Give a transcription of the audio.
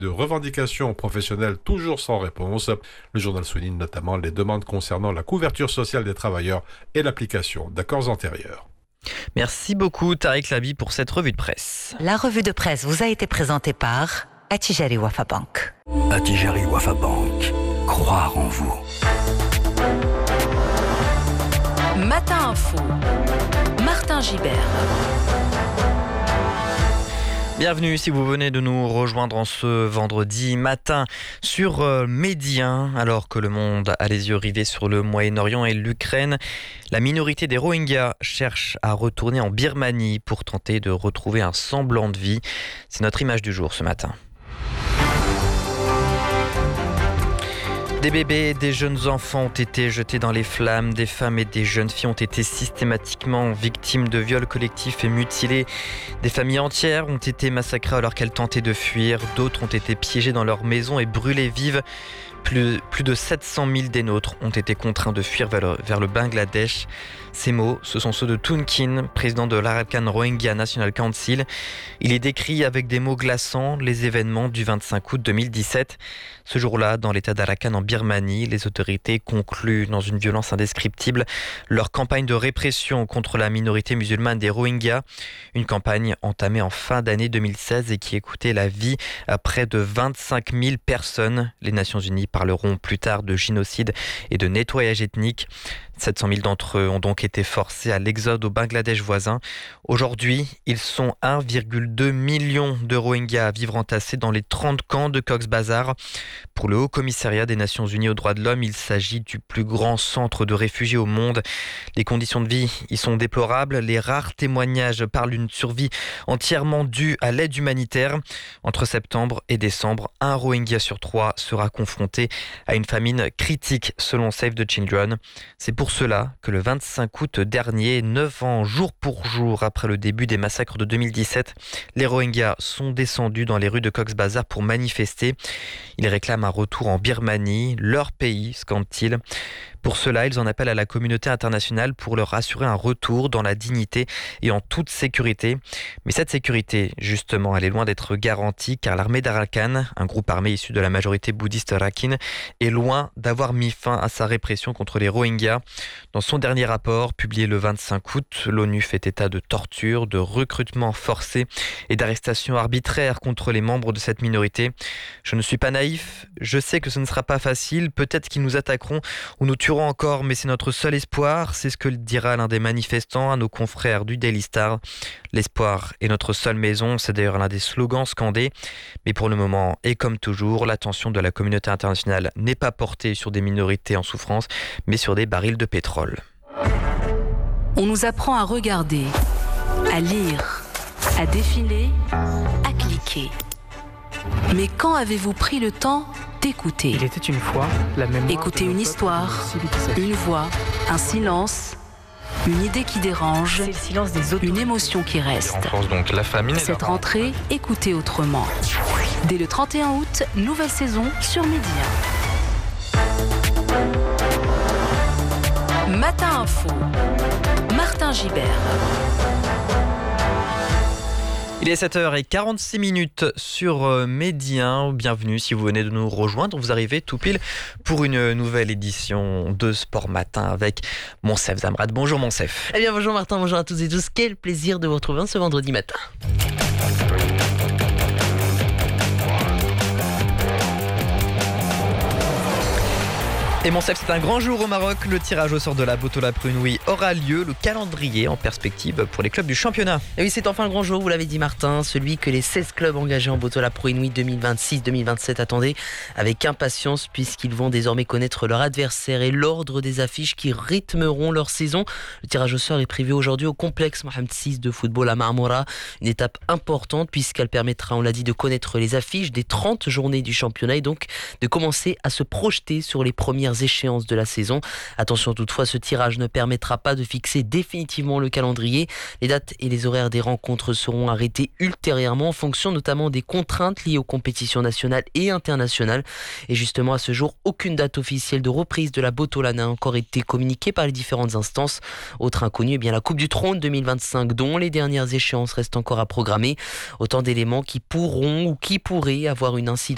de revendications professionnelles toujours sans réponse. Le journal souligne notamment les demandes concernant la couverture sociale des travailleurs et l'application d'accords antérieurs. Merci beaucoup Tariq Labi pour cette revue de presse. La revue de presse vous a été présentée par Attijari Wafa Bank. Attijari Wafa Bank. Croire en vous. Matin Info. Martin Gibert. Bienvenue si vous venez de nous rejoindre en ce vendredi matin sur Média. Alors que le monde a les yeux rivés sur le Moyen-Orient et l'Ukraine, la minorité des Rohingyas cherche à retourner en Birmanie pour tenter de retrouver un semblant de vie. C'est notre image du jour ce matin. Des bébés, des jeunes enfants ont été jetés dans les flammes, des femmes et des jeunes filles ont été systématiquement victimes de viols collectifs et mutilées. Des familles entières ont été massacrées alors qu'elles tentaient de fuir, d'autres ont été piégées dans leurs maisons et brûlées vives. Plus de 700 000 des nôtres ont été contraints de fuir vers le Bangladesh. Ces mots, ce sont ceux de Toon Kin, président de l'Arakan Rohingya National Council. Il est décrit avec des mots glaçants les événements du 25 août 2017. Ce jour-là, dans l'état d'Arakan en Birmanie, les autorités concluent dans une violence indescriptible leur campagne de répression contre la minorité musulmane des Rohingyas. Une campagne entamée en fin d'année 2016 et qui a coûté la vie à près de 25 000 personnes. Les Nations Unies parleront plus tard de génocide et de nettoyage ethnique. 700 000 d'entre eux ont donc été forcés à l'exode au Bangladesh voisin. Aujourd'hui, ils sont 1,2 million de Rohingyas à vivre entassés dans les 30 camps de Cox's Bazar. Pour le Haut Commissariat des Nations Unies aux droits de l'homme, il s'agit du plus grand centre de réfugiés au monde. Les conditions de vie y sont déplorables. Les rares témoignages parlent d'une survie entièrement due à l'aide humanitaire. Entre septembre et décembre, un Rohingya sur 3 sera confronté à une famine critique selon Save the Children. C'est pour cela que le 25 août dernier, 9 ans jour pour jour après le début des massacres de 2017, les Rohingyas sont descendus dans les rues de Cox's Bazar pour manifester. Ils réclament un retour en Birmanie, leur pays, scandent-ils. Pour cela, ils en appellent à la communauté internationale pour leur assurer un retour dans la dignité et en toute sécurité. Mais cette sécurité, justement, elle est loin d'être garantie car l'armée d'Arakan, un groupe armé issu de la majorité bouddhiste Rakhine, est loin d'avoir mis fin à sa répression contre les Rohingyas. Dans son dernier rapport, publié le 25 août, l'ONU fait état de torture, de recrutement forcé et d'arrestations arbitraires contre les membres de cette minorité. Je ne suis pas naïf, je sais que ce ne sera pas facile, peut-être qu'ils nous attaqueront ou nous tueront encore, mais c'est notre seul espoir, c'est ce que dira l'un des manifestants à nos confrères du Daily Star. L'espoir est notre seule maison, c'est d'ailleurs l'un des slogans scandés. Mais pour le moment, et comme toujours, l'attention de la communauté internationale n'est pas portée sur des minorités en souffrance, mais sur des barils de pétrole. On nous apprend à regarder, à lire, à défiler, à cliquer. Mais quand avez-vous pris le temps d'écouter ? Il était une fois la mémoire. Écouter une histoire, une voix, un silence, une idée qui dérange, C'est le silence des autres. une émotion qui reste. Donc la famine. Cette rentrée, écoutez autrement. Dès le 31 août, nouvelle saison sur Média. Matin Info. Martin Gibert. Il est 7h46 sur Média. Bienvenue si vous venez de nous rejoindre. Vous arrivez tout pile pour une nouvelle édition de Sport Matin avec Monsef Zamrad. Bonjour Monsef. Eh bien bonjour Martin, bonjour à toutes et tous. Quel plaisir de vous retrouver ce vendredi matin. Et Monsef, c'est un grand jour au Maroc. Le tirage au sort de la Botola Prunoui aura lieu. Le calendrier en perspective pour les clubs du championnat. Et oui, c'est enfin le grand jour, vous l'avez dit Martin, celui que les 16 clubs engagés en Botola Pro Inouï 2026-2027 attendaient avec impatience puisqu'ils vont désormais connaître leur adversaire et l'ordre des affiches qui rythmeront leur saison. Le tirage au sort est prévu aujourd'hui au complexe Mohamed VI de football à Marmora. Une étape importante puisqu'elle permettra, on l'a dit, de connaître les affiches des 30 journées du championnat et donc de commencer à se projeter sur les premières échéances de la saison. Attention toutefois, ce tirage ne permettra pas de fixer définitivement le calendrier. Les dates et les horaires des rencontres seront arrêtés ultérieurement en fonction notamment des contraintes liées aux compétitions nationales et internationales. Et justement, à ce jour, aucune date officielle de reprise de la Botola n'a encore été communiquée par les différentes instances. Autre inconnu, la Coupe du Trône 2025 dont les dernières échéances restent encore à programmer. Autant d'éléments qui pourront ou qui pourraient avoir une incidence